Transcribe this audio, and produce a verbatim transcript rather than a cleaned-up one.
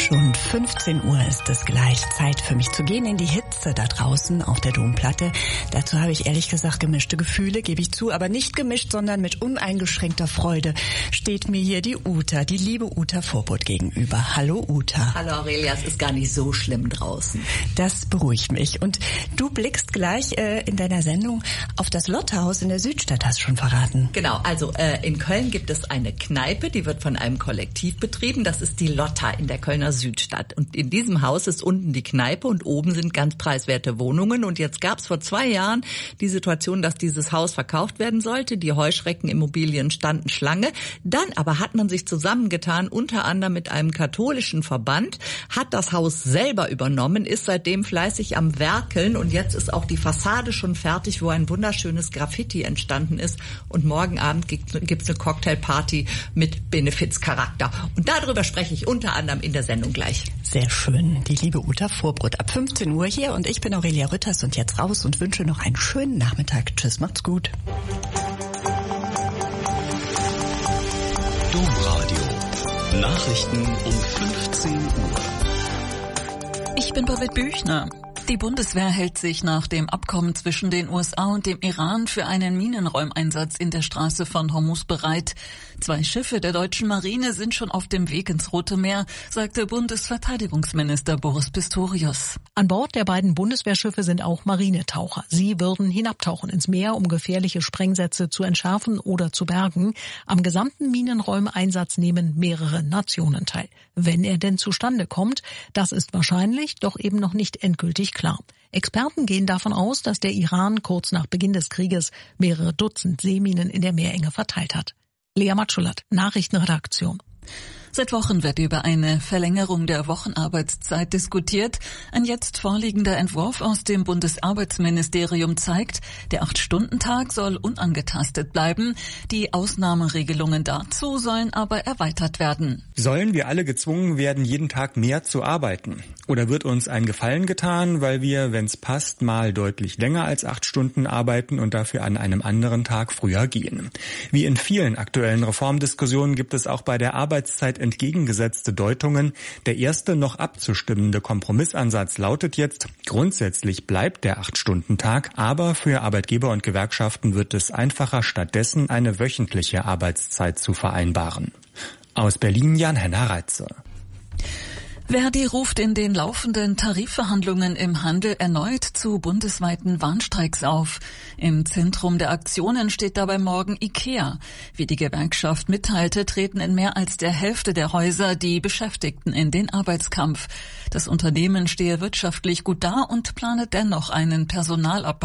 Schon fünfzehn Uhr ist es gleich. Zeit für mich zu gehen in die Hitze da draußen auf der Domplatte. Dazu habe ich ehrlich gesagt gemischte Gefühle, gebe ich zu, aber nicht gemischt, sondern mit uneingeschränkter Freude steht mir hier die Uta, die liebe Uta Vorbrot gegenüber. Hallo Uta. Hallo Aurelia, es ist gar nicht so schlimm draußen. Das beruhigt mich. Und du blickst gleich äh, in deiner Sendung auf das Lotta-Haus in der Südstadt, hast du schon verraten. Genau, also äh, in Köln gibt es eine Kneipe, die wird von einem Kollektiv betrieben. Das ist die Lotta in der Kölner Südstadt. Und in diesem Haus ist unten die Kneipe und oben sind ganz preiswerte Wohnungen. Und jetzt gab es vor zwei Jahren die Situation, dass dieses Haus verkauft werden sollte. Die Heuschreckenimmobilien standen Schlange. Dann aber hat man sich zusammengetan, unter anderem mit einem katholischen Verband, hat das Haus selber übernommen, ist seitdem fleißig am Werkeln. Und jetzt ist auch die Fassade schon fertig, wo ein wunderschönes Graffiti entstanden ist. Und morgen Abend gibt es eine Cocktailparty mit Benefizcharakter. Und darüber spreche ich unter anderem in der Sendung gleich. Sehr schön. Die liebe Uta Vorbrot ab fünfzehn Uhr hier und ich bin Aurelia Rütters und jetzt raus und wünsche noch einen schönen Nachmittag. Tschüss, macht's gut. Domradio. Nachrichten um fünfzehn Uhr. Ich bin Birgit Büchner. Die Bundeswehr hält sich nach dem Abkommen zwischen den U S A und dem Iran für einen Minenräumeinsatz in der Straße von Hormuz bereit. Zwei Schiffe der deutschen Marine sind schon auf dem Weg ins Rote Meer, sagte Bundesverteidigungsminister Boris Pistorius. An Bord der beiden Bundeswehrschiffe sind auch Marinetaucher. Sie würden hinabtauchen ins Meer, um gefährliche Sprengsätze zu entschärfen oder zu bergen. Am gesamten Minenräumeinsatz nehmen mehrere Nationen teil. Wenn er denn zustande kommt, das ist wahrscheinlich, doch eben noch nicht endgültig klar. Experten gehen davon aus, dass der Iran kurz nach Beginn des Krieges mehrere Dutzend Seeminen in der Meerenge verteilt hat. Lea Matschulat, Nachrichtenredaktion. Seit Wochen wird über eine Verlängerung der Wochenarbeitszeit diskutiert. Ein jetzt vorliegender Entwurf aus dem Bundesarbeitsministerium zeigt, der Acht-Stunden-Tag soll unangetastet bleiben. Die Ausnahmeregelungen dazu sollen aber erweitert werden. Sollen wir alle gezwungen werden, jeden Tag mehr zu arbeiten? Oder wird uns ein Gefallen getan, weil wir, wenn es passt, mal deutlich länger als acht Stunden arbeiten und dafür an einem anderen Tag früher gehen? Wie in vielen aktuellen Reformdiskussionen gibt es auch bei der Arbeitszeit entgegengesetzte Deutungen. Der erste noch abzustimmende Kompromissansatz lautet jetzt, grundsätzlich bleibt der Acht-Stunden-Tag, aber für Arbeitgeber und Gewerkschaften wird es einfacher, stattdessen eine wöchentliche Arbeitszeit zu vereinbaren. Aus Berlin Jan-Henner Reitze. Verdi ruft in den laufenden Tarifverhandlungen im Handel erneut zu bundesweiten Warnstreiks auf. Im Zentrum der Aktionen steht dabei morgen IKEA. Wie die Gewerkschaft mitteilte, treten in mehr als der Hälfte der Häuser die Beschäftigten in den Arbeitskampf. Das Unternehmen stehe wirtschaftlich gut da und plane dennoch einen Personalabbau